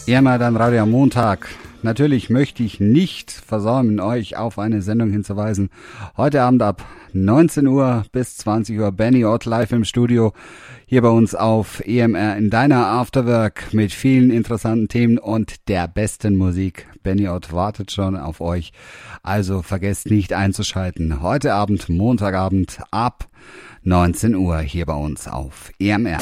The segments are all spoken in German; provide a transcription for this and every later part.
EMR dann Radio am Montag. Natürlich möchte ich nicht versäumen, euch auf eine Sendung hinzuweisen. Heute Abend ab 19 Uhr bis 20 Uhr Benny Ott live im Studio. Hier bei uns auf EMR in deiner Afterwork mit vielen interessanten Themen und der besten Musik. Benny Ott wartet schon auf euch. Also vergesst nicht einzuschalten. Heute Abend, Montagabend ab 19 Uhr hier bei uns auf EMR.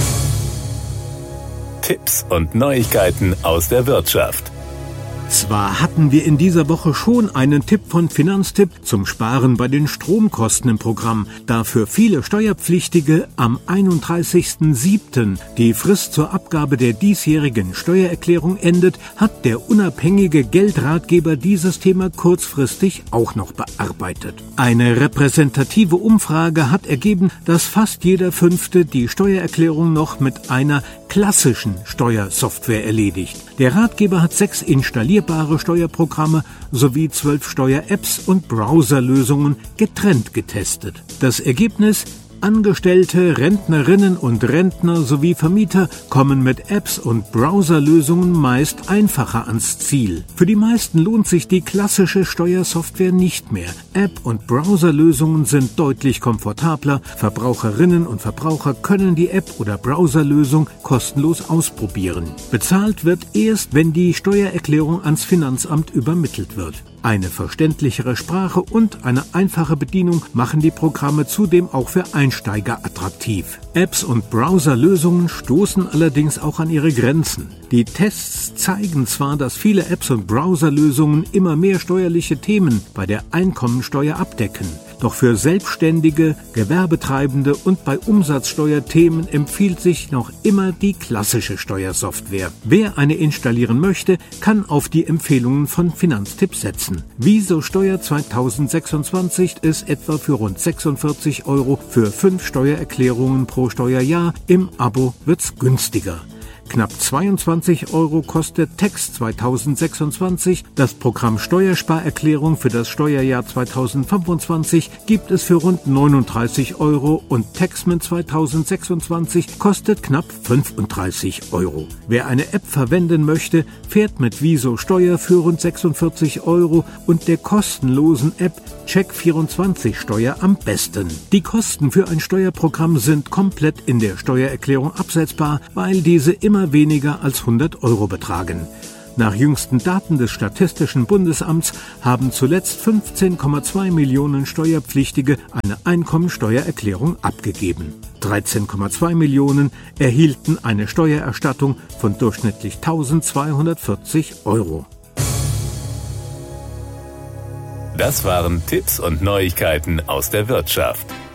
Tipps und Neuigkeiten aus der Wirtschaft. Zwar hatten wir in dieser Woche schon einen Tipp von Finanztipp zum Sparen bei den Stromkosten im Programm, da für viele Steuerpflichtige am 31.07. die Frist zur Abgabe der diesjährigen Steuererklärung endet, hat der unabhängige Geldratgeber dieses Thema kurzfristig auch noch bearbeitet. Eine repräsentative Umfrage hat ergeben, dass fast jeder Fünfte die Steuererklärung noch mit einer klassischen Steuersoftware erledigt. Der Ratgeber hat 6 installierbare Steuerprogramme sowie 12 Steuer-Apps und Browserlösungen getrennt getestet. Das Ergebnis: Angestellte, Rentnerinnen und Rentner sowie Vermieter kommen mit Apps und Browserlösungen meist einfacher ans Ziel. Für die meisten lohnt sich die klassische Steuersoftware nicht mehr. App- und Browserlösungen sind deutlich komfortabler. Verbraucherinnen und Verbraucher können die App oder Browserlösung kostenlos ausprobieren. Bezahlt wird erst, wenn die Steuererklärung ans Finanzamt übermittelt wird. Eine verständlichere Sprache und eine einfache Bedienung machen die Programme zudem auch für Einsteiger attraktiv. Apps und Browserlösungen stoßen allerdings auch an ihre Grenzen. Die Tests zeigen zwar, dass viele Apps und Browserlösungen immer mehr steuerliche Themen bei der Einkommensteuer abdecken. Doch für Selbstständige, Gewerbetreibende und bei Umsatzsteuerthemen empfiehlt sich noch immer die klassische Steuersoftware. Wer eine installieren möchte, kann auf die Empfehlungen von Finanztipp setzen. Wieso Steuer 2026 ist etwa für rund 46 € für 5 Steuererklärungen pro Steuerjahr. Im Abo wird's günstiger. Knapp 22 € kostet Text 2026. Das Programm Steuersparerklärung für das Steuerjahr 2025 gibt es für rund 39 € und Taxman 2026 kostet knapp 35 €. Wer eine App verwenden möchte, fährt mit Wieso Steuer für rund 46 € und der kostenlosen App Check24 Steuer am besten. Die Kosten für ein Steuerprogramm sind komplett in der Steuererklärung absetzbar, weil diese immer weniger als 100 € betragen. Nach jüngsten Daten des Statistischen Bundesamts haben zuletzt 15,2 Millionen Steuerpflichtige eine Einkommensteuererklärung abgegeben. 13,2 Millionen erhielten eine Steuererstattung von durchschnittlich 1.240 €. Das waren Tipps und Neuigkeiten aus der Wirtschaft.